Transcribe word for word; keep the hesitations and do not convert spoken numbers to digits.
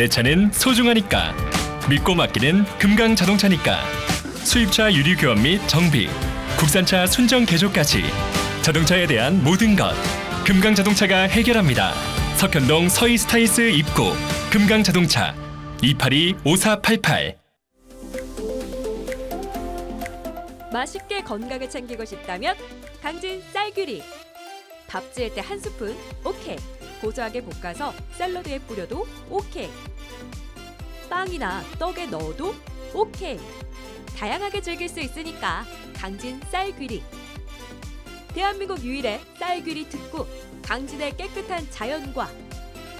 내 차는 소중하니까. 믿고 맡기는 금강자동차니까. 수입차 유류 교환 및 정비, 국산차 순정 개조까지 자동차에 대한 모든 것 금강자동차가 해결합니다. 석현동 서이스타이스 입구 금강자동차 이팔이 오사팔팔. 맛있게 건강을 챙기고 싶다면 강진 쌀귀리. 밥 지을 때 한 스푼 오케이. 고소하게 볶아서 샐러드에 뿌려도 오케이. 빵이나 떡에 넣어도 오케이. 다양하게 즐길 수 있으니까 강진 쌀귀리. 대한민국 유일의 쌀귀리 특구 강진의 깨끗한 자연과